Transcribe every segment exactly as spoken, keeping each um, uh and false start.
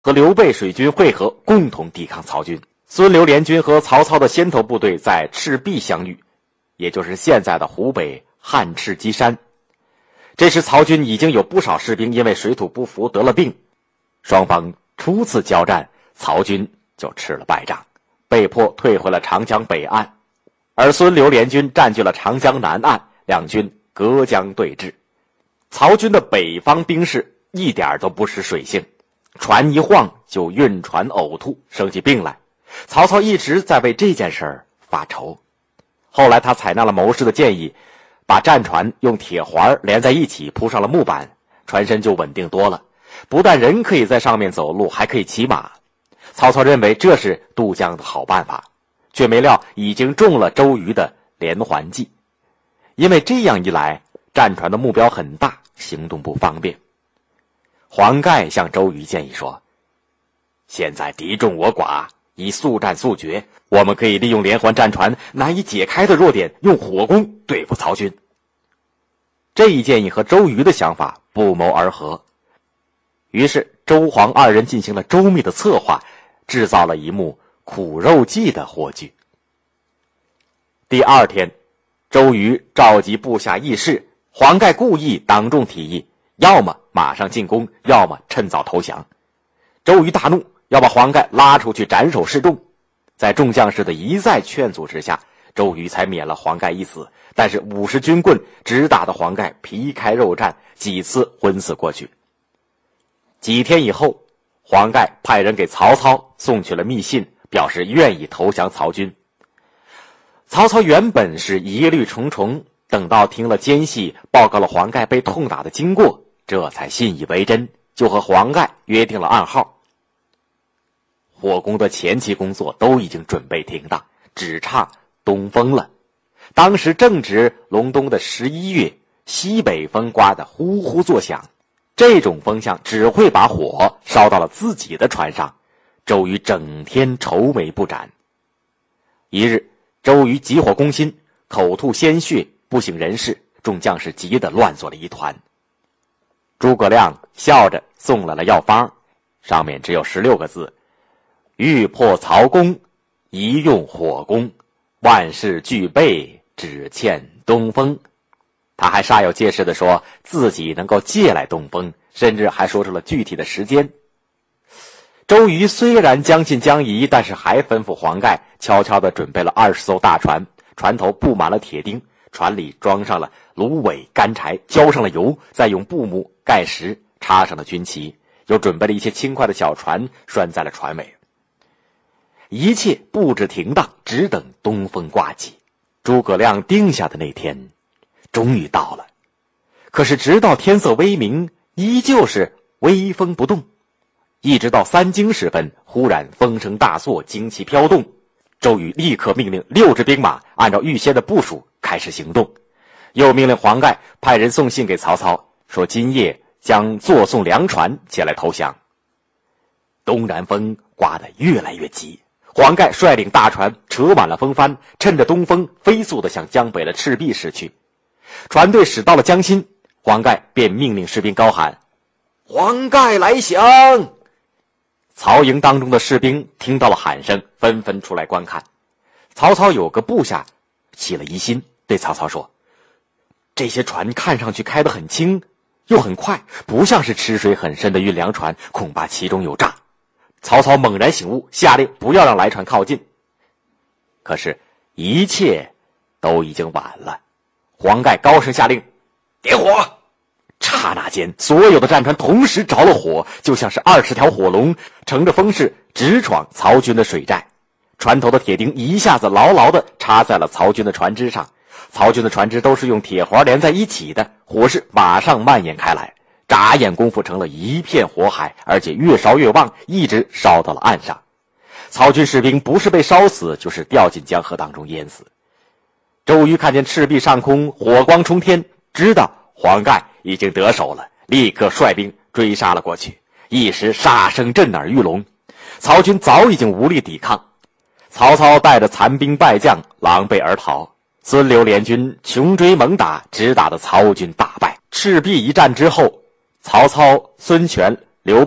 和刘备水军会合，共同抵抗曹军。孙刘联军和曹操的先头部队在赤壁相遇，也就是现在的湖北汉赤基山。这时曹军已经有不少士兵因为水土不服得了病，双方初次交战，曹军就吃了败仗，被迫退回了长江北岸，而孙刘联军占据了长江南岸，两军隔江对峙。曹军的北方兵士一点都不识水性，船一晃就晕船呕吐，生起病来。曹操一直在为这件事儿发愁，后来他采纳了谋士的建议，把战船用铁环连在一起，铺上了木板，船身就稳定多了，不但人可以在上面走路，还可以骑马。曹操认为这是渡江的好办法，却没料已经中了周瑜的连环计。因为这样一来，战船的目标很大，行动不方便。黄盖向周瑜建议说，现在敌众我寡，以速战速决，我们可以利用连环战船难以解开的弱点，用火攻对付曹军。这一建议和周瑜的想法不谋而合，于是周黄二人进行了周密的策划，制造了一幕苦肉计的火炬。第二天，周瑜召集部下议事，黄盖故意当众提议，要么马上进攻，要么趁早投降。周瑜大怒，要把黄盖拉出去斩首示众。在众将士的一再劝阻之下，周瑜才免了黄盖一死，但是五十军棍直打得黄盖皮开肉绽，几次昏死过去。几天以后，黄盖派人给曹操送去了密信，表示愿意投降曹军。曹操原本是疑虑重重，等到听了奸细报告了黄盖被痛打的经过，这才信以为真，就和黄盖约定了暗号。火攻的前期工作都已经准备停当，只差东风了。当时正值隆冬的十一月，西北风刮得呼呼作响，这种风向只会把火烧到了自己的船上。周瑜整天愁眉不展。一日，周瑜急火攻心，口吐鲜血，不省人事，众将士急得乱作了一团。诸葛亮笑着送来了药方，上面只有十六个字：欲破曹公，一用火攻，万事俱备，只欠东风。他还煞有介事地说自己能够借来东风，甚至还说出了具体的时间。周瑜虽然将信将疑，但是还吩咐黄盖悄悄地准备了二十艘大船，船头布满了铁钉，船里装上了芦苇干柴，浇上了油，再用布幕盖实，插上了军旗，又准备了一些轻快的小船拴在了船尾。一切布置停当，只等东风刮起。诸葛亮定下的那天终于到了，可是直到天色微明，依旧是微风不动。一直到三更时分，忽然风声大作，旌旗飘动。周瑜立刻命令六支兵马按照预先的部署开始行动，又命令黄盖派人送信给曹操，说今夜将坐送粮船前来投降。东南风刮得越来越急，黄盖率领大船扯满了风帆，趁着东风飞速地向江北的赤壁驶去。船队驶到了江心，黄盖便命令士兵高喊：黄盖来降！曹营当中的士兵听到了喊声，纷纷出来观看。曹操有个部下起了疑心，对曹操说：这些船看上去开得很轻又很快，不像是吃水很深的运粮船，恐怕其中有诈。曹操猛然醒悟，下令不要让来船靠近。可是一切都已经晚了。黄盖高声下令：点火！刹那间，所有的战船同时着了火，就像是二十条火龙乘着风势直闯曹军的水寨。船头的铁钉一下子牢牢地插在了曹军的船只上，曹军的船只都是用铁环连在一起的，火势马上蔓延开来，眨眼功夫成了一片火海，而且越烧越旺，一直烧到了岸上。曹军士兵不是被烧死，就是掉进江河当中淹死。周瑜看见赤壁上空火光冲天，知道黄盖已经得手了，立刻率兵追杀了过去，一时杀声震耳欲聋。曹军早已经无力抵抗，曹操带着残兵败将狼狈而逃，孙刘联军穷追猛打，直打得曹军大败。赤壁一战之后，曹操、孙权、刘备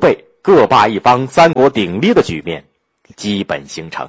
各霸一方、三国鼎立的局面基本形成。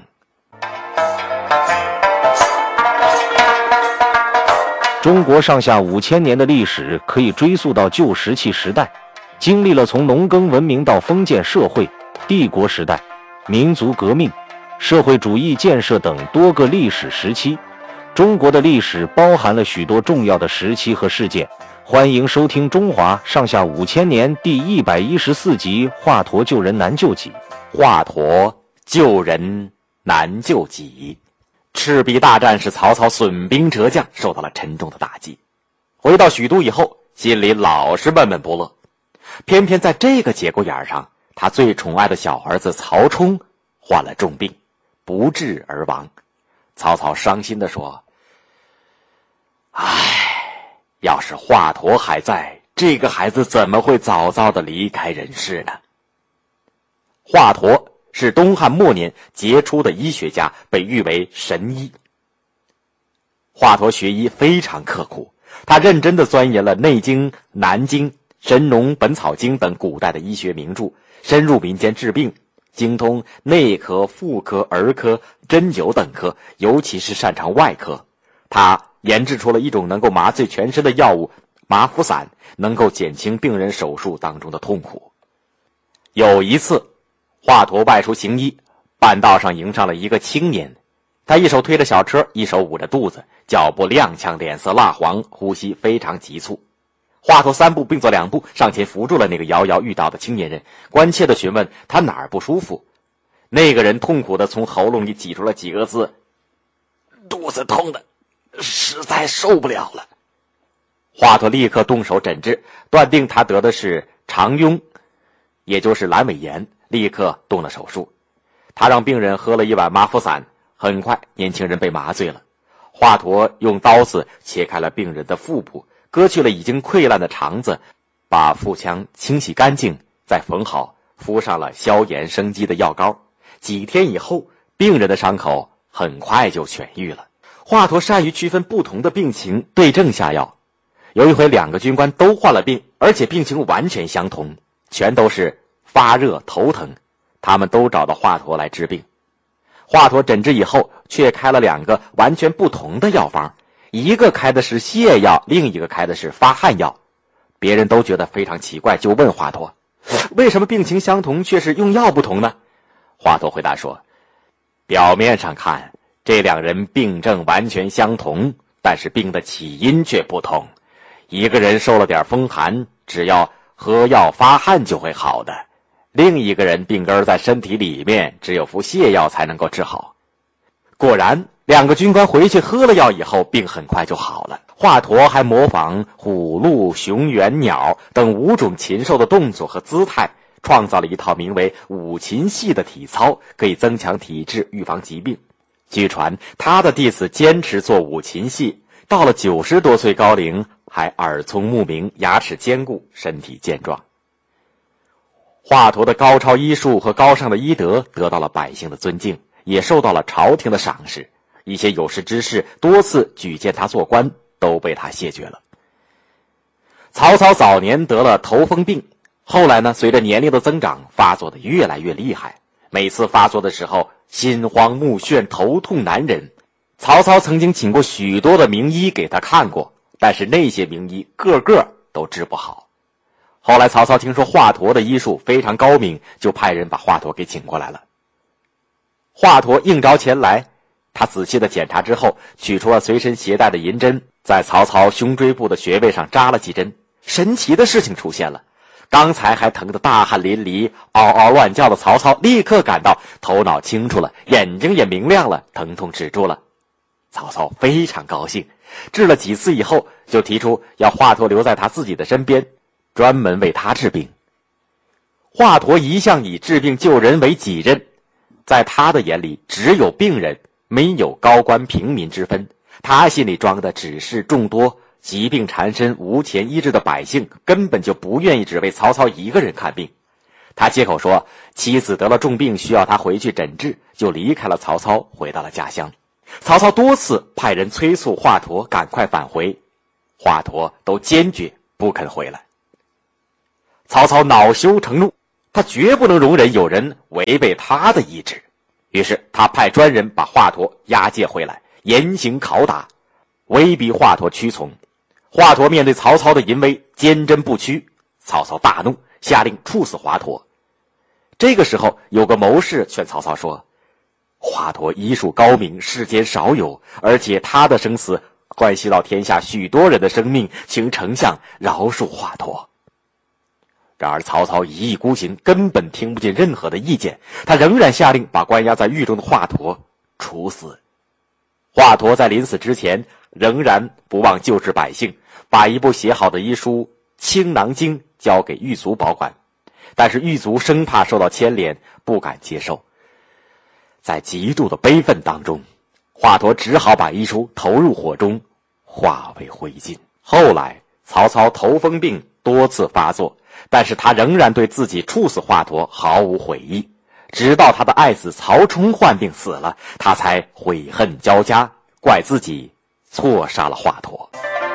中国上下五千年的历史可以追溯到旧石器时代，经历了从农耕文明到封建社会、帝国时代、民族革命、社会主义建设等多个历史时期。中国的历史包含了许多重要的时期和事件。欢迎收听《中华上下五千年》第一百一十四集《华佗救人难救己》。 华佗救人难救己。赤壁大战使曹操损兵折将，受到了沉重的打击。回到许都以后，心里老是闷闷不乐。偏偏在这个节骨眼上，他最宠爱的小儿子曹冲患了重病，不治而亡。曹操伤心地说：唉，要是华佗还在，这个孩子怎么会早早的离开人世呢？华佗是东汉末年杰出的医学家，被誉为神医。华佗学医非常刻苦，他认真地钻研了《内经》《南经》《神农本草经》等古代的医学名著，深入民间治病，精通内科、妇科、儿科、针灸等科，尤其是擅长外科。他研制出了一种能够麻醉全身的药物麻服散，能够减轻病人手术当中的痛苦。有一次，华佗外出行医，半道上迎上了一个青年，他一手推着小车，一手捂着肚子，脚步踉跄，脸色蜡黄，呼吸非常急促。华佗三步并作两步上前扶住了那个摇摇欲倒的青年人，关切地询问他哪儿不舒服。那个人痛苦地从喉咙里挤出了几个字：肚子痛的实在受不了了。华佗立刻动手诊治，断定他得的是肠痈，也就是阑尾炎，立刻动了手术。他让病人喝了一碗麻服散，很快年轻人被麻醉了。华佗用刀子切开了病人的腹部，割去了已经溃烂的肠子，把腹腔清洗干净，再缝好，敷上了消炎生肌的药膏。几天以后，病人的伤口很快就痊愈了。华佗善于区分不同的病情，对症下药。有一回，两个军官都患了病，而且病情完全相同，全都是发热头疼，他们都找到华佗来治病。华佗诊治以后，却开了两个完全不同的药方，一个开的是泻药，另一个开的是发汗药。别人都觉得非常奇怪，就问华佗：为什么病情相同，却是用药不同呢？华佗回答说：表面上看，这两人病症完全相同，但是病的起因却不同。一个人受了点风寒，只要喝药发汗就会好的，另一个人病根在身体里面，只有服泻药才能够治好。果然，两个军官回去喝了药以后，病很快就好了。华佗还模仿虎、鹿、熊、猿、鸟等五种禽兽的动作和姿态，创造了一套名为五禽戏的体操，可以增强体质，预防疾病。据传，他的弟子坚持做五禽戏，到了九十多岁高龄，还耳聪目明，牙齿坚固，身体健壮。华佗的高超医术和高尚的医德得到了百姓的尊敬，也受到了朝廷的赏识。一些有识之士多次举荐他做官，都被他谢绝了。曹操早年得了头风病，后来呢，随着年龄的增长，发作的越来越厉害。每次发作的时候，心慌目眩，头痛难忍。曹操曾经请过许多的名医给他看过，但是那些名医个个都治不好。后来曹操听说华佗的医术非常高明，就派人把华佗给请过来了。华佗应召前来，他仔细的检查之后，取出了随身携带的银针，在曹操胸椎部的穴位上扎了几针。神奇的事情出现了，刚才还疼得大汗淋漓、嗷嗷乱叫的曹操，立刻感到头脑清楚了，眼睛也明亮了，疼痛止住了。曹操非常高兴，治了几次以后，就提出要华佗留在他自己的身边，专门为他治病。华佗一向以治病救人为己任，在他的眼里只有病人，没有高官平民之分。他心里装的只是众多疾病缠身无钱医治的百姓，根本就不愿意只为曹操一个人看病。他借口说妻子得了重病，需要他回去诊治，就离开了曹操，回到了家乡。曹操多次派人催促华佗赶快返回，华佗都坚决不肯回来。曹操恼羞成怒， 他绝不能容忍有人违背他的意志。于是他派专人把华佗押解回来，严刑拷打，威逼华佗屈从。华佗面对曹操的淫威，坚贞不屈。曹操大怒，下令处死华佗。这个时候，有个谋士劝曹操说：华佗医术高明，世间少有，而且他的生死关系到天下许多人的生命，请丞相饶恕华佗。然而曹操一意孤行，根本听不进任何的意见，他仍然下令把关押在狱中的华佗处死。华佗在临死之前仍然不忘救治百姓，把一部写好的医书《青囊经》交给狱卒保管，但是狱卒生怕受到牵连，不敢接受。在极度的悲愤当中，华佗只好把医书投入火中，化为灰烬。后来曹操头风病多次发作，但是他仍然对自己处死华佗毫无悔意，直到他的爱子曹冲患病死了，他才悔恨交加，怪自己错杀了华佗。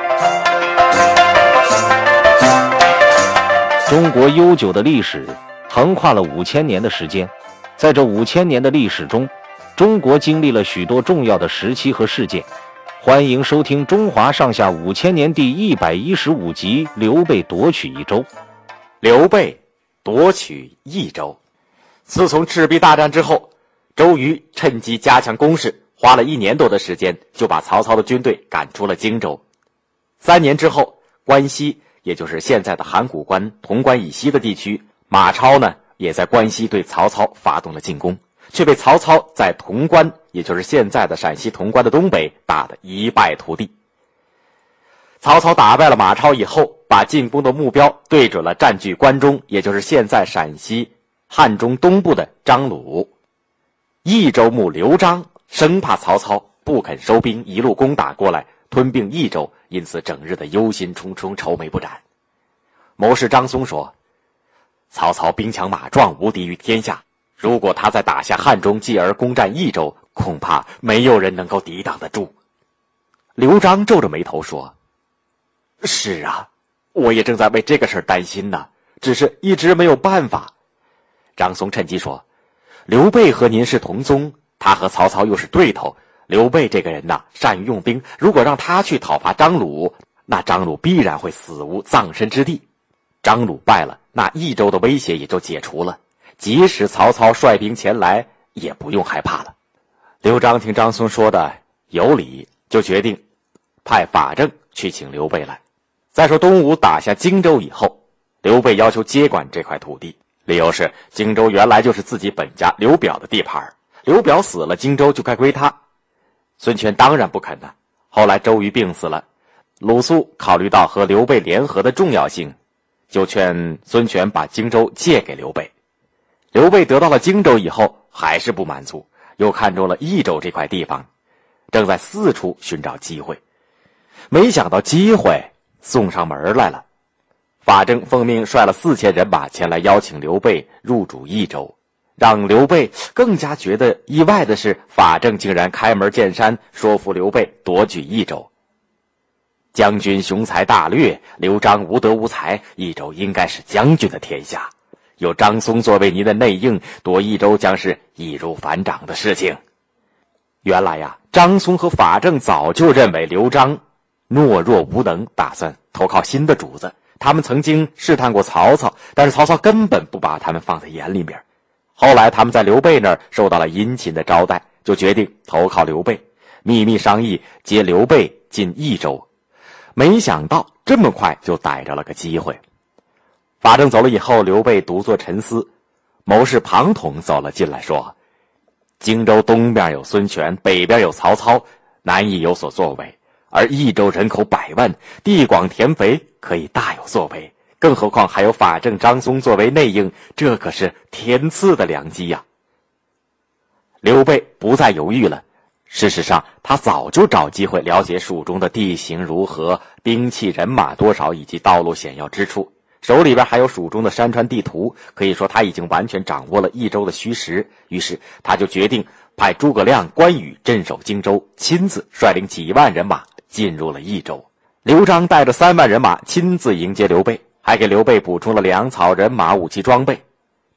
中国悠久的历史横跨了五千年的时间，在这五千年的历史中，中国经历了许多重要的时期和事件。欢迎收听《中华上下五千年》第一百一十五集：刘备夺取益州。 刘备夺取益州。自从赤壁大战之后，周瑜趁机加强攻势，花了一年多的时间就把曹操的军队赶出了荆州。三年之后，关西，也就是现在的函谷关、潼关以西的地区，马超呢也在关西对曹操发动了进攻，却被曹操在潼关，也就是现在的陕西潼关的东北打得一败涂地。曹操打败了马超以后，把进攻的目标对准了占据关中，也就是现在陕西汉中东部的张鲁。益州牧刘璋生怕曹操不肯收兵，一路攻打过来吞并益州，因此整日的忧心忡忡，愁眉不展。谋士张松说：曹操兵强马壮，无敌于天下，如果他再打下汉中，继而攻占益州，恐怕没有人能够抵挡得住。刘璋皱着眉头说：是啊，我也正在为这个事担心呢，只是一直没有办法。张松趁机说：刘备和您是同宗，他和曹操又是对头，刘备这个人呐，善于用兵，如果让他去讨伐张鲁，那张鲁必然会死无葬身之地。张鲁败了，那益州的威胁也就解除了，即使曹操率兵前来，也不用害怕了。刘璋听张松说的有理，就决定派法正去请刘备来。再说东吴打下荆州以后，刘备要求接管这块土地，理由是荆州原来就是自己本家刘表的地盘，刘表死了，荆州就该归他。孙权当然不肯呢。后来周瑜病死了，鲁肃考虑到和刘备联合的重要性，就劝孙权把荆州借给刘备。刘备得到了荆州以后还是不满足，又看中了益州这块地方，正在四处寻找机会。没想到机会送上门来了。法正奉命率了四千人马前来邀请刘备入主益州。让刘备更加觉得意外的是，法正竟然开门见山说服刘备夺取益州。将军雄才大略，刘璋无德无才，益州应该是将军的天下。有张松作为您的内应，夺益州将是易如反掌的事情。原来呀，张松和法正早就认为刘璋懦弱无能，打算投靠新的主子。他们曾经试探过曹操，但是曹操根本不把他们放在眼里面。后来他们在刘备那儿受到了殷勤的招待，就决定投靠刘备，秘密商议接刘备进益州。没想到这么快就逮着了个机会。法正走了以后，刘备独坐沉思。谋士庞统走了进来说：荆州东边有孙权，北边有曹操，难以有所作为，而益州人口百万，地广田肥，可以大有作为，更何况还有法正、张松作为内应，这可是天赐的良机呀。刘备不再犹豫了，事实上他早就找机会了解蜀中的地形如何，兵器人马多少，以及道路险要之处，手里边还有蜀中的山川地图，可以说他已经完全掌握了益州的虚实。于是他就决定派诸葛亮、关羽镇守荆州，亲自率领几万人马进入了益州。刘璋带着三万人马亲自迎接刘备，还给刘备补充了粮草、人马、武器装备。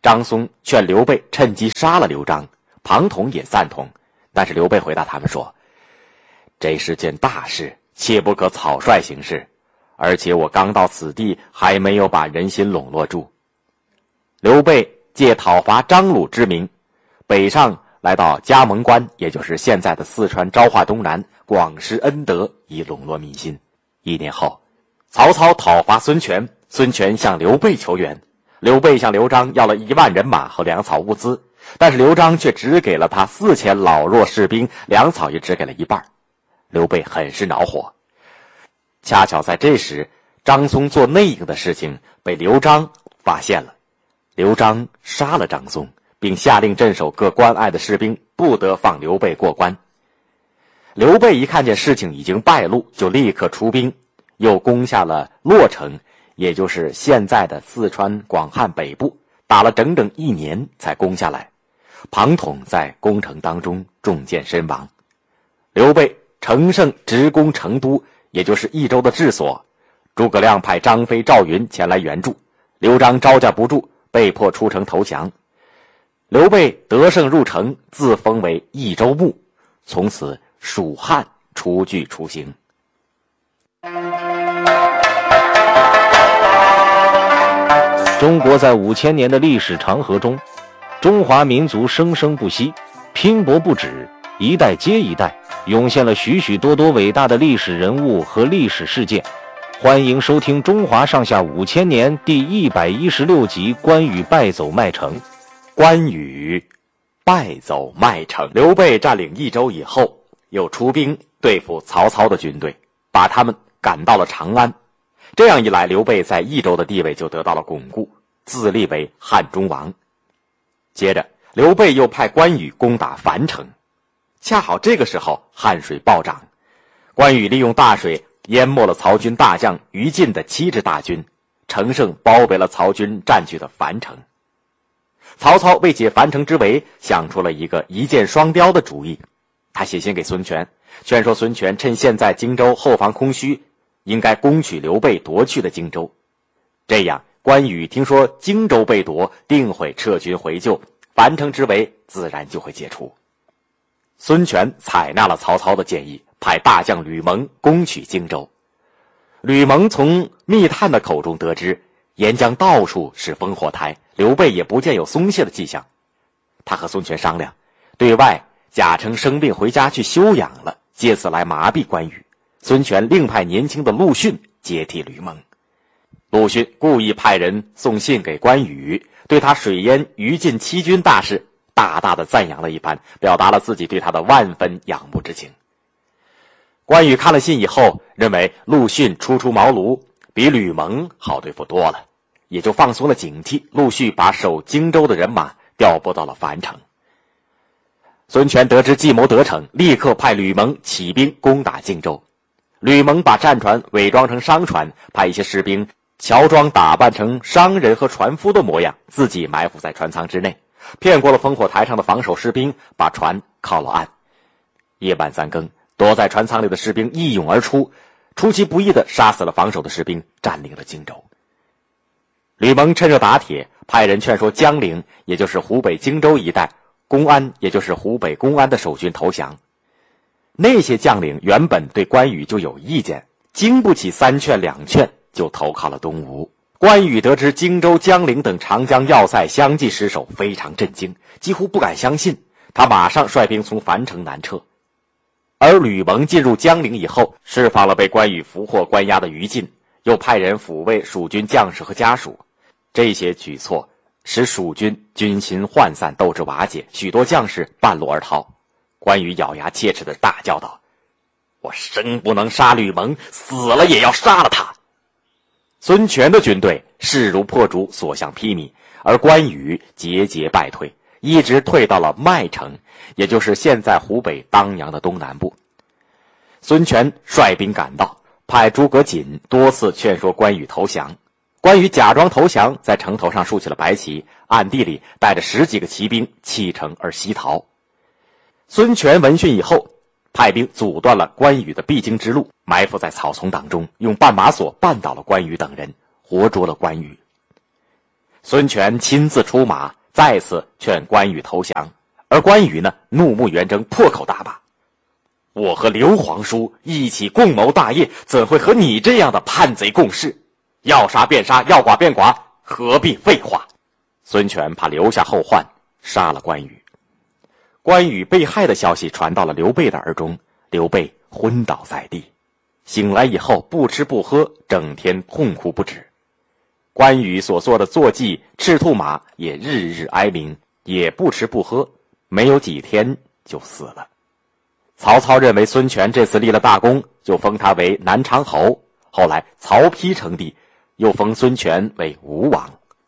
张松劝刘备趁机杀了刘璋，庞统也赞同，但是刘备回答他们说：这是件大事，切不可草率行事，而且我刚到此地，还没有把人心笼络住。刘备借讨伐张鲁之名，北上来到加盟关，也就是现在的四川昭化东南，广施恩德，以笼络民心。一年后，曹操讨伐孙权，孙权向刘备求援，刘备向刘璋要了一万人马和粮草物资，但是刘璋却只给了他四千老弱士兵，粮草也只给了一半。刘备很是恼火。恰巧在这时，张松做内应的事情被刘璋发现了，刘璋杀了张松，并下令镇守各关隘的士兵不得放刘备过关。刘备一看见事情已经败露，就立刻出兵，又攻下了洛城，也就是现在的四川广汉北部，打了整整一年才攻下来。庞统在攻城当中中箭身亡。刘备乘胜直攻成都，也就是益州的治所。诸葛亮派张飞、赵云前来援助，刘璋招架不住，被迫出城投降。刘备得胜入城，自封为益州牧，从此蜀汉初具雏形。 中国在五千年的历史长河中，中华民族生生不息，拼搏不止，一代接一代，涌现了许许多多伟大的历史人物和历史事件。欢迎收听《中华上下五千年》第一百一十六集，关羽败走麦城。 关羽败走麦城。刘备占领益州以后，又出兵对付曹操的军队，把他们赶到了长安。这样一来，刘备在益州的地位就得到了巩固，自立为汉中王。接着，刘备又派关羽攻打樊城。恰好这个时候，汉水暴涨，关羽利用大水淹没了曹军大将于禁的七支大军，乘胜包围了曹军占据的樊城。曹操为解樊城之围，想出了一个一箭双雕的主意。他写信给孙权，劝说孙权趁现在荆州后方空虚，应该攻取刘备夺去的荆州。这样，关羽听说荆州被夺，定会撤军回救，樊城之围自然就会解除。孙权采纳了曹操的建议，派大将吕蒙攻取荆州。吕蒙从密探的口中得知，沿江到处是烽火台，刘备也不见有松懈的迹象。他和孙权商量，对外假称生病回家去休养了，借此来麻痹关羽。孙权另派年轻的陆逊接替吕蒙。陆逊故意派人送信给关羽，对他水淹于禁七军大事大大的赞扬了一番，表达了自己对他的万分仰慕之情。关羽看了信以后，认为陆逊初出茅庐，比吕蒙好对付多了，也就放松了警惕，陆续把守荆州的人马调拨到了樊城。孙权得知计谋得逞，立刻派吕蒙起兵攻打荆州。吕蒙把战船伪装成商船，派一些士兵乔装打扮成商人和船夫的模样，自己埋伏在船舱之内，骗过了烽火台上的防守士兵，把船靠了岸。夜半三更，躲在船舱里的士兵一涌而出，出其不意地杀死了防守的士兵，占领了荆州。吕蒙趁热打铁，派人劝说江陵，也就是湖北荆州一带，公安，也就是湖北公安的守军投降。那些将领原本对关羽就有意见，经不起三劝两劝，就投靠了东吴。关羽得知荆州、江陵等长江要塞相继失守，非常震惊，几乎不敢相信。他马上率兵从樊城南撤。而吕蒙进入江陵以后，释放了被关羽俘获关押的于禁，又派人抚慰蜀军将士和家属。这些举措使蜀军军心涣散，斗志瓦解，许多将士半路而逃。关羽咬牙切齿地大叫道：我生不能杀吕蒙，死了也要杀了他。孙权的军队势如破竹，所向披靡，而关羽节节败退，一直退到了麦城，也就是现在湖北当阳的东南部。孙权率兵赶到，派诸葛瑾多次劝说关羽投降。关羽假装投降，在城头上竖起了白旗，暗地里带着十几个骑兵弃城而西逃。孙权闻讯以后，派兵阻断了关羽的必经之路，埋伏在草丛当中，用绊马索绊倒了关羽等人，活捉了关羽。 孙权亲自出马，再次劝关羽投降，而关羽呢，怒目圆睁，破口大骂：我和刘皇叔一起共谋大业，怎会和你这样的叛贼共事？要杀便杀，要剐便剐，何必废话？孙权怕留下后患，杀了关羽。关羽被害的消息传到了刘备的耳中，刘备昏倒在地，醒来以后不吃不喝，整天痛哭不止。关羽所做的坐骑赤兔马也日日哀鸣，也不吃不喝，没有几天就死了。曹操认为孙权这次立了大功，就封他为南昌侯。后来曹丕称帝，又封孙权为吴王。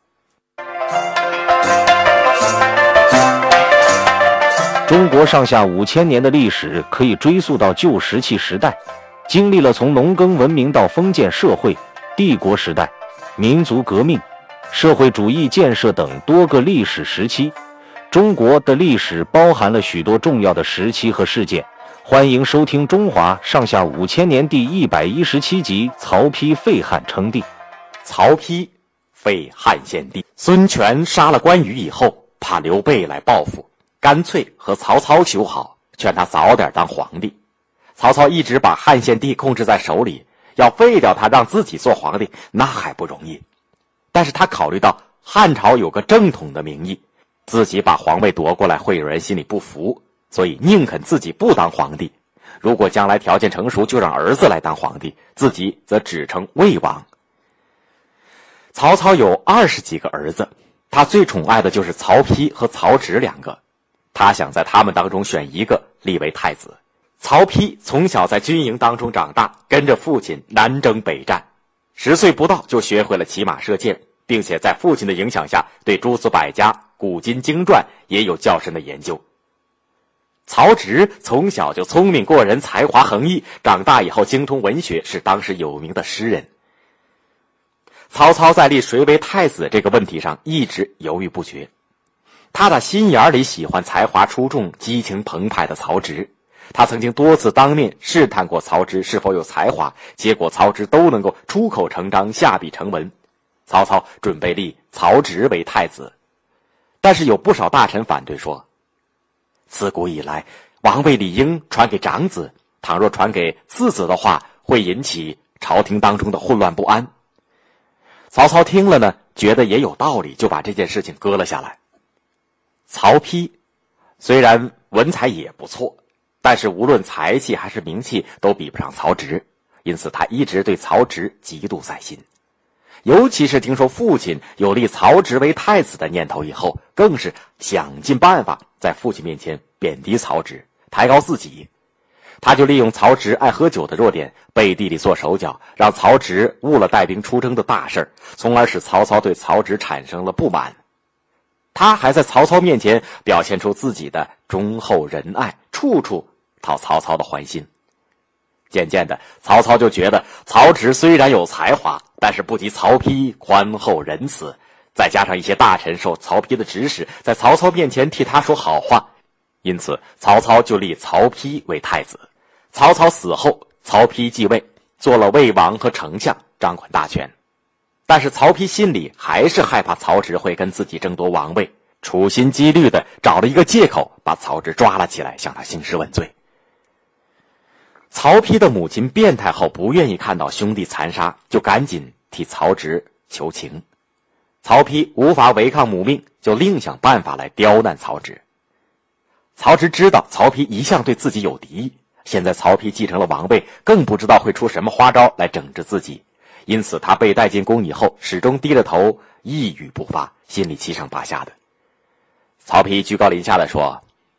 中国上下五千年的历史可以追溯到旧石器时代，经历了从农耕文明到封建社会、帝国时代、民族革命、社会主义建设等多个历史时期。中国的历史包含了许多重要的时期和事件。欢迎收听《中华上下五千年》第一百一十七集：曹丕废汉称帝。 曹丕废汉献帝。孙权杀了关羽以后，怕刘备来报复，干脆和曹操求好，劝他早点当皇帝。曹操一直把汉献帝控制在手里，要废掉他让自己做皇帝，那还不容易。但是他考虑到汉朝有个正统的名义，自己把皇位夺过来会有人心里不服，所以宁肯自己不当皇帝。如果将来条件成熟，就让儿子来当皇帝，自己则只称魏王。曹操有二十几个儿子，他最宠爱的就是曹丕和曹植两个。他想在他们当中选一个立为太子。曹丕从小在军营当中长大，跟着父亲南征北战，十岁不到就学会了骑马射箭，并且在父亲的影响下，对诸子百家、古今经传也有较深的研究。曹植从小就聪明过人，才华横溢，长大以后精通文学，是当时有名的诗人。曹操在立谁为太子这个问题上一直犹豫不决。他的心眼里喜欢才华出众、激情澎湃的曹植，他曾经多次当面试探过曹植是否有才华，结果曹植都能够出口成章、下笔成文。曹操准备立曹植为太子，但是有不少大臣反对说，自古以来王位理应传给长子，倘若传给次子的话，会引起朝廷当中的混乱不安。曹操听了呢，觉得也有道理，就把这件事情搁了下来。曹丕虽然文采也不错，但是无论才气还是名气都比不上曹植，因此他一直对曹植嫉妒在心。尤其是听说父亲有立曹植为太子的念头以后，更是想尽办法在父亲面前贬低曹植，抬高自己。他就利用曹植爱喝酒的弱点，背地里做手脚，让曹植误了带兵出征的大事，从而使曹操对曹植产生了不满。他还在曹操面前表现出自己的忠厚仁爱，处处讨曹操的欢心。渐渐的，曹操就觉得曹植虽然有才华，但是不及曹丕宽厚仁慈，再加上一些大臣受曹丕的指使，在曹操面前替他说好话，因此曹操就立曹丕为太子。曹操死后，曹丕继位，做了魏王和丞相，掌管大权。但是曹丕心里还是害怕曹植会跟自己争夺王位，处心积虑的找了一个借口，把曹植抓了起来，向他兴师问罪。曹丕的母亲变态后不愿意看到兄弟残杀，就赶紧替曹植求情。曹丕无法违抗母命，就另想办法来刁难曹植。曹植知道曹丕一向对自己有敌意，现在曹丕继承了王位，更不知道会出什么花招来整治自己，因此他被带进宫以后，始终低着头，一语不发，心里七上八下的。曹丕居高临下的说，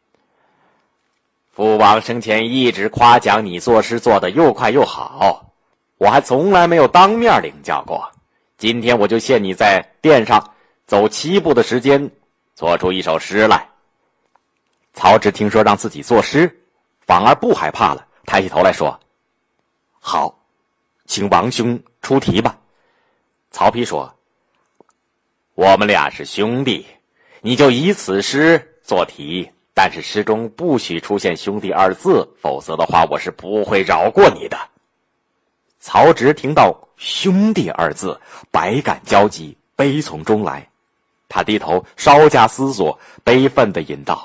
父王生前一直夸奖你作诗做得又快又好，我还从来没有当面领教过，今天我就限你在殿上走七步的时间，做出一首诗来。曹植听说让自己作诗，反而不害怕了，抬起头来说，好，请王兄出题吧。曹丕说，我们俩是兄弟，你就以此诗做题，但是诗中不许出现兄弟二字，否则的话我是不会饶过你的。曹植听到兄弟二字，百感交集，悲从中来， 他低头稍加思索，悲愤地吟道：